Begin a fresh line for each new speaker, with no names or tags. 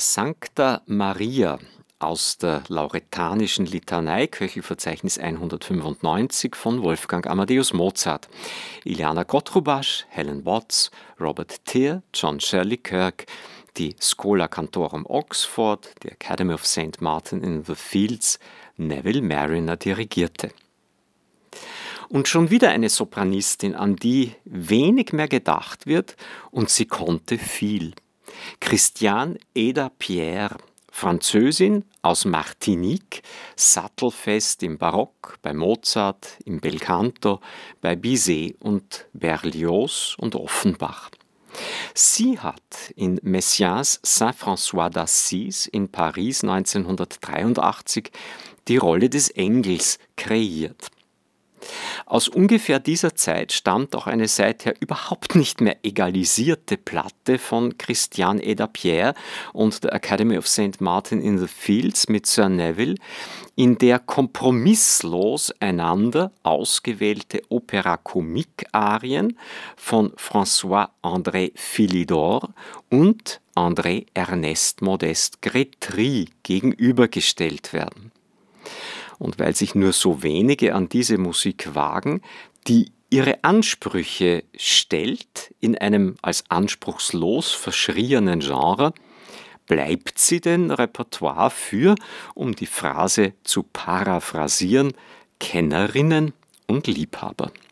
Sancta Maria aus der lauretanischen Litanei, Köchelverzeichnis 195 von Wolfgang Amadeus Mozart. Iliana Kottrubasch, Helen Watts, Robert Teare, John Shirley Kirk, die Schola Cantorum Oxford, die Academy of St. Martin in the Fields, Neville Marriner dirigierte. Und schon wieder eine Sopranistin, an die wenig mehr gedacht wird, und sie konnte viel. Christiane Eda-Pierre, Französin aus Martinique, sattelfest im Barock, bei Mozart, im Belcanto, bei Bizet und Berlioz und Offenbach. Sie hat in Messiaens Saint-François d'Assise in Paris 1983 die Rolle des Engels kreiert. Aus ungefähr dieser Zeit stammt auch eine seither überhaupt nicht mehr egalisierte Platte von Christiane Eda-Pierre und der Academy of St. Martin in the Fields mit Sir Neville, in der kompromisslos einander ausgewählte Opera-Comique-Arien von François-André Philidor und André-Ernest Modeste Grétry gegenübergestellt werden. Und weil sich nur so wenige an diese Musik wagen, die ihre Ansprüche stellt in einem als anspruchslos verschrienen Genre, bleibt sie denn Repertoire für, um die Phrase zu paraphrasieren, Kennerinnen und Liebhaber.